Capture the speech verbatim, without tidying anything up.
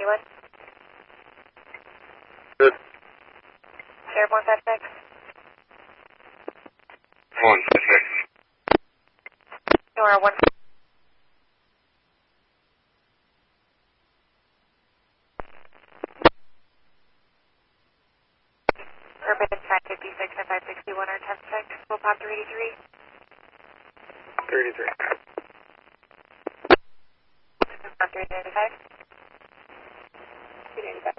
one. Good. Sheriff one five six. one five six. Nora one. Urban five fifty-six and five sixty-one are ten six. We'll pop three eighty-three. thirty-three. Pop three ninety-five. three ninety-five.